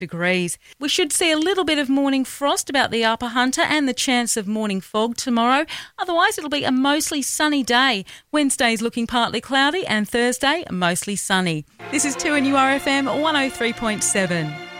degrees. We should see a little bit of morning frost about the Upper Hunter and the chance of morning fog tomorrow. Otherwise, it'll be a mostly sunny day. Wednesday's looking partly cloudy and Thursday mostly sunny. This is 2NURFM 103.7.